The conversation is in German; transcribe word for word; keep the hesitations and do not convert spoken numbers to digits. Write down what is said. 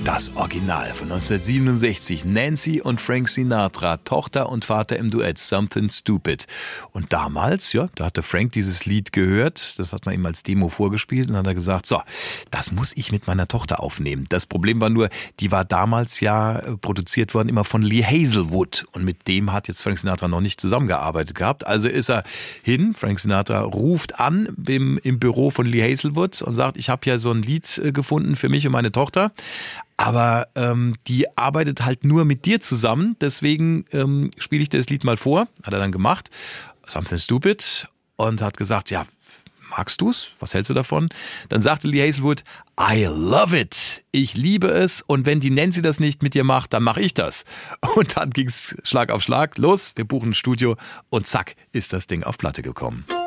Das Original von neunzehnhundertsiebenundsechzig. Nancy und Frank Sinatra, Tochter und Vater im Duett, Something Stupid. Und damals, ja, da hatte Frank dieses Lied gehört, das hat man ihm als Demo vorgespielt und dann hat er gesagt, so, das muss ich mit meiner Tochter aufnehmen. Das Problem war nur, die war damals ja produziert worden immer von Lee Hazelwood und mit dem hat jetzt Frank Sinatra noch nicht zusammengearbeitet gehabt. Also ist er hin, Frank Sinatra ruft an im, im Büro von Lee Hazelwood und sagt, ich habe ja so ein Lied gefunden für mich und meine Tochter. Aber ähm, die arbeitet halt nur mit dir zusammen, deswegen ähm, spiele ich dir das Lied mal vor. Hat er dann gemacht, Something Stupid, und hat gesagt, ja, magst du's? Was hältst du davon? Dann sagte Lee Hazelwood, I love it. Ich liebe es und wenn die Nancy das nicht mit dir macht, dann mache ich das. Und dann ging's Schlag auf Schlag, los, wir buchen ein Studio und zack, ist das Ding auf Platte gekommen.